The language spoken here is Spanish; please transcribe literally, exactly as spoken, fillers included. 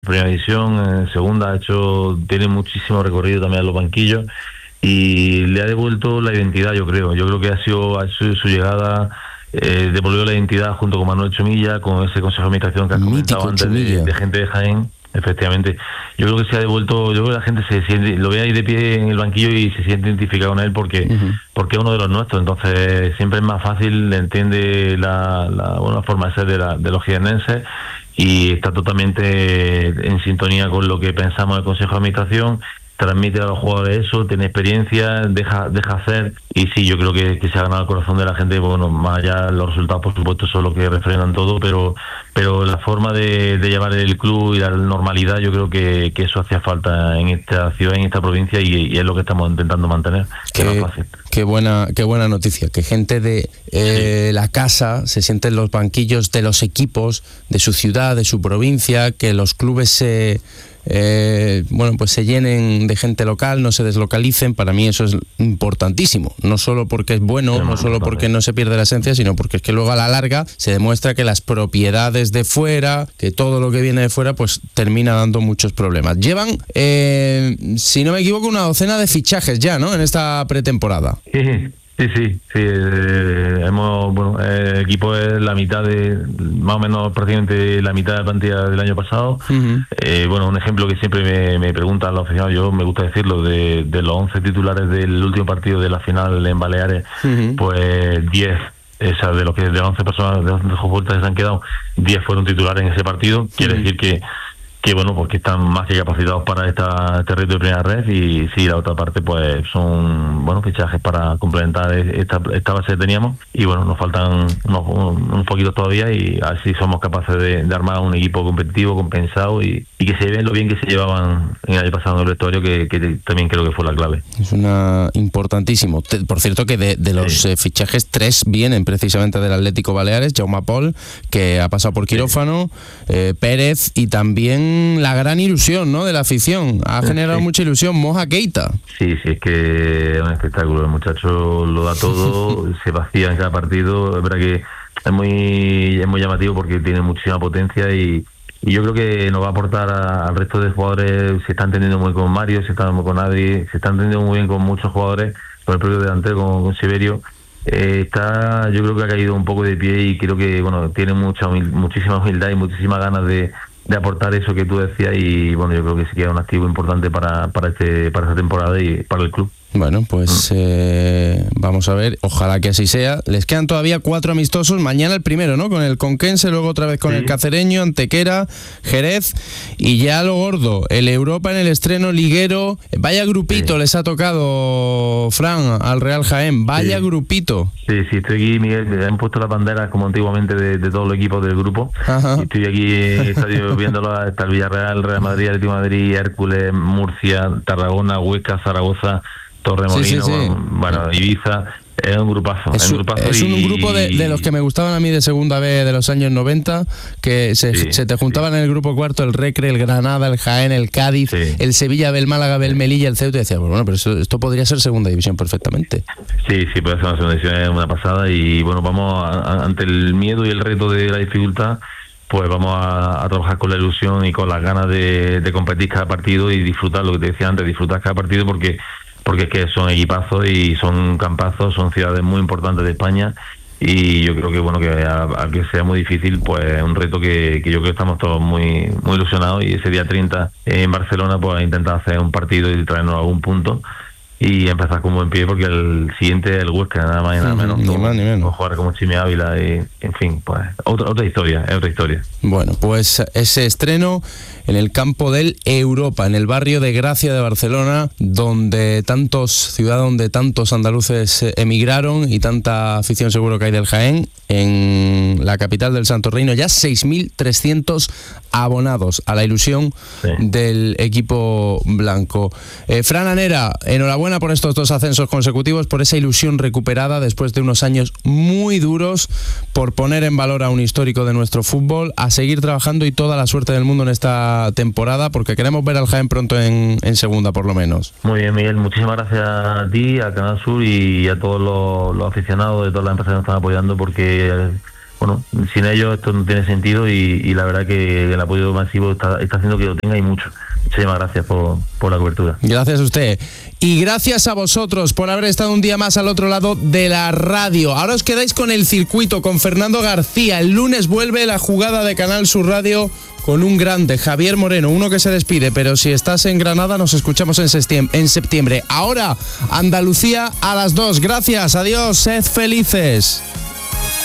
primera división, en segunda ha hecho, tiene muchísimo recorrido también en los banquillos y le ha devuelto la identidad, yo creo. Yo creo que ha sido, ha sido su llegada, eh, devolvió la identidad junto con Manuel Chumilla, con ese consejo de administración que has comentado antes de, de gente de Jaén. Efectivamente, yo creo que se ha devuelto, yo creo que la gente se siente, lo ve ahí de pie en el banquillo y se siente identificado con él porque uh-huh. porque es uno de los nuestros, entonces siempre es más fácil, le entiende la, la buena forma de ser de, la, de los jiennenses y está totalmente en sintonía con lo que pensamos del Consejo de Administración, transmite a los jugadores eso, tiene experiencia, deja deja hacer y sí, yo creo que, que se ha ganado el corazón de la gente. Bueno, más allá los resultados por supuesto son los que refrendan todo, pero pero la forma de, de llevar el club y la normalidad, yo creo que, que eso hacía falta en esta ciudad, en esta provincia y, y es lo que estamos intentando mantener. Qué, que no es fácil. Qué buena, qué buena noticia, que gente de eh, sí. la casa se siente en los banquillos de los equipos de su ciudad, de su provincia, que los clubes se Eh, bueno, pues se llenen de gente local, no se deslocalicen. Para mí eso es importantísimo, no solo porque es bueno, sí, no solo porque no se pierde la esencia, sino porque es que luego a la larga se demuestra que las propiedades de fuera, que todo lo que viene de fuera, pues termina dando muchos problemas. Llevan, eh, si no me equivoco, una docena de fichajes ya, ¿no?, en esta pretemporada. Sí. Sí, sí, sí. Eh, hemos, bueno, el equipo es la mitad de, más o menos prácticamente la mitad de la plantilla del año pasado. Uh-huh. Eh, bueno, un ejemplo que siempre me, me preguntan los aficionados, yo me gusta decirlo, de, de los once titulares del último partido de la final en Baleares, uh-huh. pues diez, esa de los que de once personas, de once jugadores que se han quedado, diez fueron titulares en ese partido. Quiere uh-huh. decir que que bueno, porque están más que capacitados para esta, este reto de primera red y sí, la otra parte pues son, bueno, fichajes para complementar esta, esta base que teníamos y bueno, nos faltan unos, unos poquitos todavía y así somos capaces de, de armar un equipo competitivo, compensado y, y que se lleven lo bien que se llevaban en el año pasado en el vestuario, que, que también creo que fue la clave. Es una importantísimo. Por cierto que de, de los sí. eh, fichajes, tres vienen precisamente del Atlético Baleares, Jaume Pol, que ha pasado por quirófano, sí. eh, Pérez y también la gran ilusión, ¿no?, de la afición. Ha generado sí. mucha ilusión, Moja Keita. Sí, sí, es que es un espectáculo. El muchacho lo da todo, se vacía en cada partido. Es verdad que es muy es muy llamativo porque tiene muchísima potencia y, y yo creo que nos va a aportar a, al resto de jugadores. Se está entendiendo muy bien con Mario, se está entendiendo con Adri, se está entendiendo muy bien con muchos jugadores, con el propio delantero, con, con Severio. Eh, está, yo creo que ha caído un poco de pie y creo que bueno tiene mucha humil, muchísima humildad y muchísimas ganas de de aportar eso que tú decías y bueno, yo creo que sí que es un activo importante para para este para esta temporada y para el club. Bueno, pues eh, vamos a ver, ojalá que así sea. Les quedan todavía cuatro amistosos, mañana el primero, ¿no?, con el Conquense, luego otra vez con sí. el Cacereño, Antequera, Jerez y ya lo gordo, el Europa en el estreno liguero. Vaya grupito sí. les ha tocado, Fran, al Real Jaén, vaya sí. grupito. Sí, sí, estoy aquí, Miguel, me han puesto las banderas como antiguamente de, de todos los equipos del grupo. Ajá. Y estoy aquí en el estadio viéndolo, está el Villarreal, Real Madrid, Atlético de Madrid, Hércules, Murcia, Tarragona, Huesca, Zaragoza, Torremolinos, sí, sí, sí. bueno, Ibiza. Es un grupazo. Es, es un, grupazo es un y, grupo de, de los que me gustaban a mí de segunda B de los años noventa, que se, sí, se te juntaban sí. en el grupo cuarto el Recre, el Granada, el Jaén, el Cádiz, sí. el Sevilla, el Málaga, el Melilla, el Ceuta, y decía, bueno, pero eso, esto podría ser segunda división perfectamente. Sí, sí, puede ser una segunda división, es una pasada y bueno, vamos a, a, ante el miedo y el reto de la dificultad, pues vamos a, a trabajar con la ilusión y con las ganas de, de competir cada partido y disfrutar, lo que te decía antes, disfrutar cada partido porque porque es que son equipazos y son campazos, son ciudades muy importantes de España y yo creo que bueno que a, a que sea muy difícil, pues es un reto que, que yo creo que estamos todos muy muy ilusionados y ese día treinta en Barcelona pues intentar hacer un partido y traernos algún punto y empezar con buen pie porque el siguiente es el Huesca, nada más y nada menos. Ni como, más ni menos. Jugar como Chimi Ávila y, en fin, pues otra otra historia, es otra historia. Bueno, pues ese estreno en el campo del Europa, en el barrio de Gracia de Barcelona, donde tantos, ciudad donde tantos andaluces emigraron y tanta afición seguro que hay del Jaén, en la capital del Santo Reino, ya seis mil trescientos abonados a la ilusión sí. del equipo blanco. Eh, Fran Anera, enhorabuena por estos dos ascensos consecutivos, por esa ilusión recuperada después de unos años muy duros, por poner en valor a un histórico de nuestro fútbol, a seguir trabajando y toda la suerte del mundo en esta temporada, porque queremos ver al Jaén pronto en, en segunda, por lo menos. Muy bien, Miguel, muchísimas gracias a ti, a Canal Sur y a todos los, los aficionados de todas las empresas que nos están apoyando, porque bueno, sin ellos esto no tiene sentido y, y la verdad que el apoyo masivo está, está haciendo que lo tenga y mucho. Muchísimas gracias por, por la cobertura. Gracias a usted. Y gracias a vosotros por haber estado un día más al otro lado de la radio. Ahora os quedáis con el circuito, con Fernando García. El lunes vuelve la jugada de Canal Sur Radio con un grande, Javier Moreno, uno que se despide, pero si estás en Granada nos escuchamos en septiembre. En septiembre. Ahora, Andalucía a las dos. Gracias, adiós, sed felices.